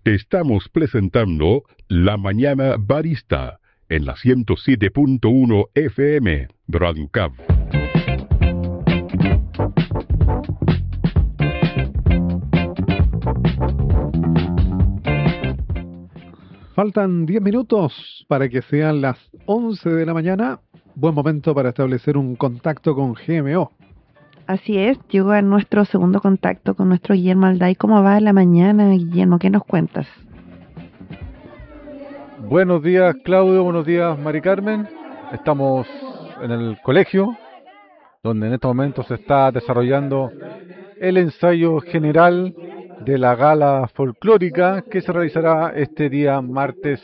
Estamos presentando La Mañana Barista en la 107.1 FM Radio Cab. Faltan 10 minutos para que sean las 11 de la mañana. Buen momento para establecer un contacto con GMO. Así es, llegó a nuestro segundo contacto con nuestro Guillermo Alday. ¿Cómo va la mañana, Guillermo? ¿Qué nos cuentas? Buenos días, Claudio. Buenos días, Mari Carmen. Estamos en el colegio, donde en estos momentos se está desarrollando el ensayo general de la gala folclórica que se realizará este día martes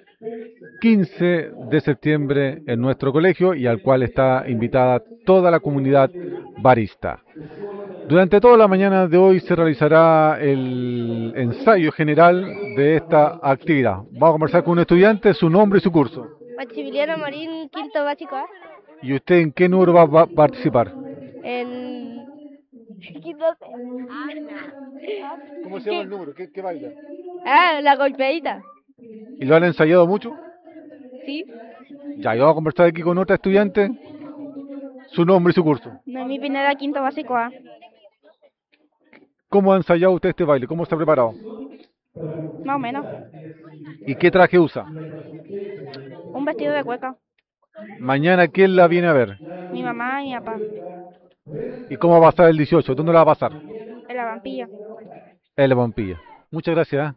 15 de septiembre en nuestro colegio y al cual está invitada toda la comunidad barista. Durante toda la mañana de hoy se realizará el ensayo general de esta actividad. Vamos a conversar con un estudiante, su nombre y su curso. Maximiliano Marín, quinto básico A. ¿Y usted en qué número va a participar? En quinto C. ¿Cómo se llama el número? ¿Qué baila? La golpeadita. ¿Y lo han ensayado mucho? Sí. Ya, y vamos a conversar aquí con otra estudiante, su nombre y su curso. Noemí Pineda, quinto básico A. ¿Cómo ha ensayado usted este baile? ¿Cómo se ha preparado? Más o menos. ¿Y qué traje usa? Un vestido de cueca. Mañana, ¿quién la viene a ver? Mi mamá y mi papá. ¿Y cómo va a pasar el 18? ¿Dónde la va a pasar? En la vampilla. En la Pampilla. Muchas gracias.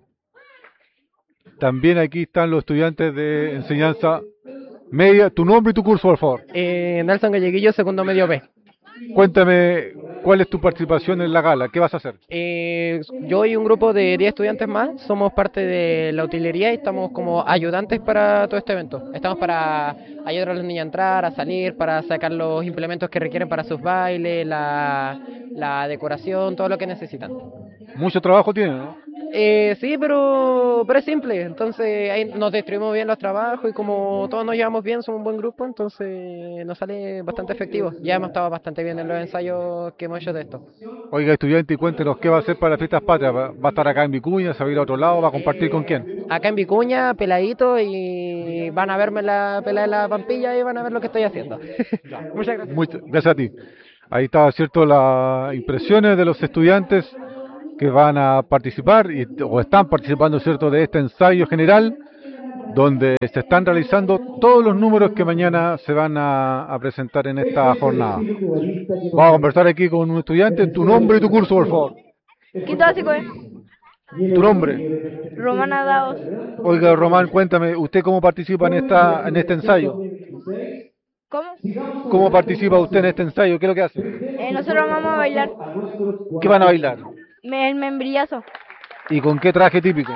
También aquí están los estudiantes de enseñanza media. Tu nombre y tu curso, por favor. Nelson Galleguillo, segundo medio B. Cuéntame, ¿cuál es tu participación en la gala? ¿Qué vas a hacer? Yo y un grupo de 10 estudiantes más somos parte de la utilería y estamos como ayudantes para todo este evento. Estamos para ayudar a los niños a entrar, a salir, para sacar los implementos que requieren para sus bailes, la decoración, todo lo que necesitan. Mucho trabajo tiene, ¿no? Sí, pero es simple. Entonces ahí nos distribuimos bien los trabajos y como todos nos llevamos bien, somos un buen grupo, entonces nos sale bastante efectivo. Ya hemos estado bastante bien en los ensayos que hemos hecho de esto. Oiga, estudiante, y cuéntenos qué va a hacer para las fiestas patrias. ¿Va a estar acá en Vicuña? ¿Se va a ir a otro lado? ¿Va a compartir con quién? Acá en Vicuña, peladito, y van a verme la pelea de la Pampilla y van a ver lo que estoy haciendo. Muchas gracias. Muchas gracias a ti. Ahí está, ¿cierto?, las impresiones de los estudiantes que van a participar o están participando, ¿cierto?, de este ensayo general donde se están realizando todos los números que mañana se van a presentar en esta jornada. Vamos a conversar aquí con un estudiante. Tu nombre y tu curso, por favor. Quinto básico A. Tu nombre. Romana Daos. Oiga, Román, cuéntame, ¿usted cómo participa en este ensayo? ¿Cómo? ¿Cómo participa usted en este ensayo? ¿Qué es lo que hace? Nosotros vamos a bailar. ¿Qué van a bailar? El membrillazo. ¿Y con qué traje típico?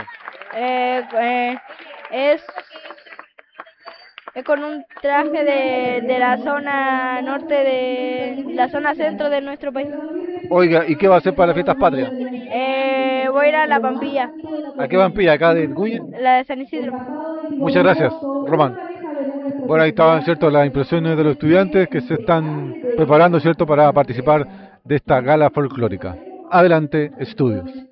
Es con un traje de la zona norte, de la zona centro de nuestro país. Oiga, ¿y qué va a hacer para las fiestas patrias? Voy a ir a la Pampilla. ¿A qué Pampilla? ¿Acá de Vicuña? La de San Isidro. Muchas gracias, Román. Bueno, ahí estaban, ¿cierto?, las impresiones de los estudiantes que se están preparando, ¿cierto?, para participar de esta gala folclórica. Adelante, estudios.